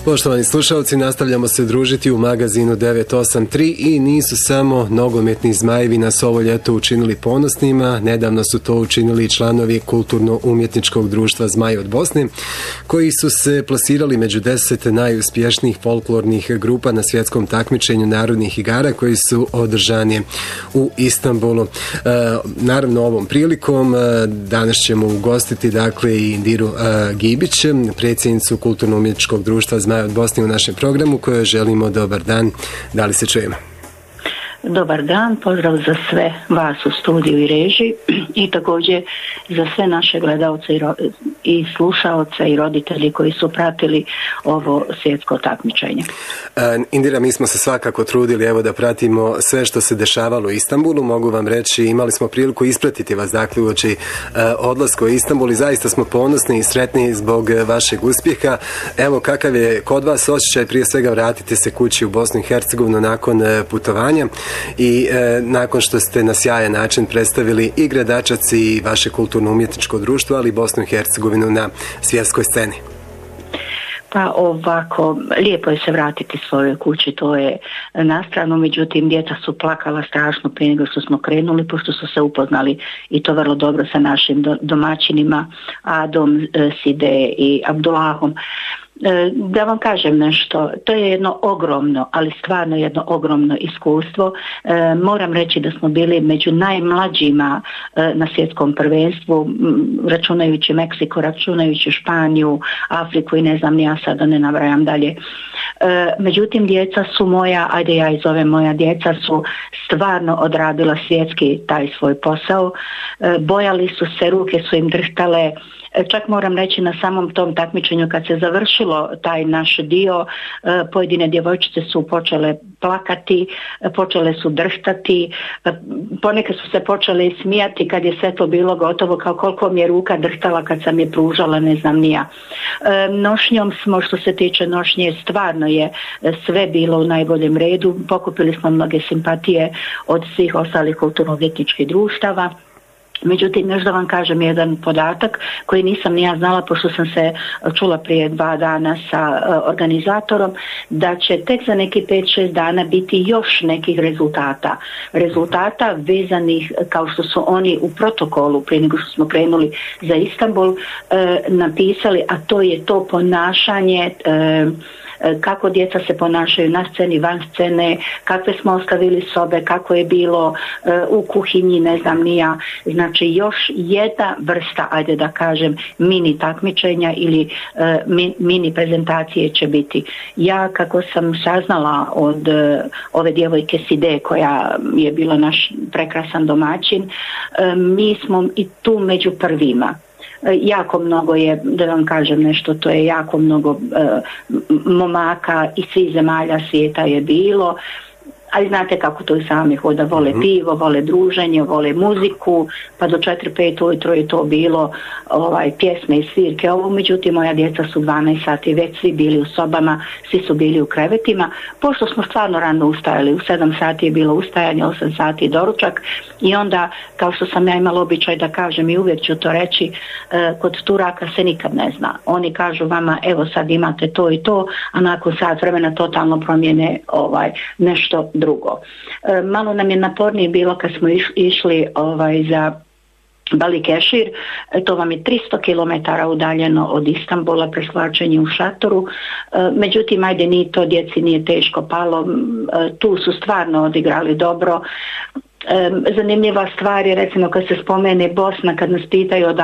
Poštovani slušalci, nastavljamo se družiti u magazinu 983 i nisu samo nogometni zmajevi nas ovo ljeto učinili ponosnima, nedavno su to učinili članovi Kulturno-umjetničkog društva Zmaj od Bosne, koji su se plasirali među 10 najuspješnijih folklornih grupa na svjetskom takmičenju narodnih igara koji su održani u Istanbulu. Naravno, ovom prilikom danas ćemo ugostiti dakle i Indiru Gibić, predsjednicu Kulturno-umjetničkog društva Zmaj od Bosne u našem programu, kojoj želimo dobar dan. Da li se čujemo? Dobar dan, pozdrav za sve vas u studiju i režiji i također za sve naše gledalce i slušaoce i roditelji koji su pratili ovo svjetsko takmičenje. Indira, mi smo se svakako trudili evo da pratimo sve što se dešavalo u Istanbulu. Mogu vam reći, imali smo priliku ispratiti vas dakle uoči odlaska u Istanbul i zaista smo ponosni i sretni zbog vašeg uspjeha. Evo kakav je kod vas osjećaj, prije svega vratite se kući u Bosnu i Hercegovinu nakon putovanja i nakon što ste na sjajan način predstavili i Gradačac i vaše kulturno-umjetničko društvo, ali i Bosnu i Hercegovinu na svjetskoj sceni. Pa ovako, lijepo je se vratiti svojoj kući, to je nastrano, međutim djeca su plakala strašno prije nego što smo krenuli, pošto su se upoznali i to vrlo dobro sa našim domaćinima, Adom, Side i Abdullahom. Da vam kažem nešto, to je jedno ogromno, ali stvarno jedno ogromno iskustvo. Moram reći da smo bili među najmlađima na svjetskom prvenstvu, računajući Meksiko, računajući Španiju, Afriku i ne znam, ja sada ne nabrajam dalje. Međutim, djeca su moja, ajde ja ih zovem moja djeca, su stvarno odradila svjetski taj svoj posao. Bojali su se, ruke su im drhtale. Čak moram reći na samom tom takmičenju kad se završilo taj naš dio, pojedine djevojčice su počele plakati, počele su drhtati, poneke su se počele smijati kad je sve to bilo gotovo, kao koliko mi je ruka drhtala kad sam je pružala, ne znam ni ja. Nošnjom smo, što se tiče nošnje, stvarno je sve bilo u najboljem redu, pokupili smo mnoge simpatije od svih ostalih kulturno-umjetničkih društava. Međutim, još da vam kažem jedan podatak koji nisam ni ja znala, pošto sam se čula prije 2 dana sa organizatorom, da će tek za neki 5-6 dana biti još nekih rezultata vezanih kao što su oni u protokolu prije nego što smo krenuli za Istanbul napisali, a to je to ponašanje, kako djeca se ponašaju na sceni, van scene, kakve smo ostavili sobe, kako je bilo u kuhinji, ne znam ni ja. Znači još jedna vrsta, ajde da kažem, mini takmičenja ili mini prezentacije će biti. Ja, kako sam saznala od ove djevojke Side, koja je bila naš prekrasan domaćin, mi smo i tu među prvima. Jako mnogo je, da vam kažem nešto, to je jako mnogo momaka iz svih zemalja svijeta je bilo, ali znate kako to i sami hoda, vole pivo, vole druženje, vole muziku, pa do 4-5 ujutro je to bilo pjesme i svirke. Međutim, moja djeca su 12 sati već svi bili u sobama, svi su bili u krevetima, pošto smo stvarno rano ustajali, u 7 sati je bilo ustajanje, 8 sati doručak i onda, kao što sam ja imala običaj da kažem i uvijek ću to reći, kod Turaka se nikad ne zna. Oni kažu vama, evo sad imate to i to, a nakon sat vremena totalno promijene nešto drugo. Malo nam je napornije bilo kad smo išli za Balikešir, to vam je 300 km udaljeno od Istanbula, preslačenje u šatoru. Međutim, ajde, ni to djeci nije teško palo, tu su stvarno odigrali dobro. Zanimljiva stvar je, recimo, kad se spomene Bosna, kad nas pitaju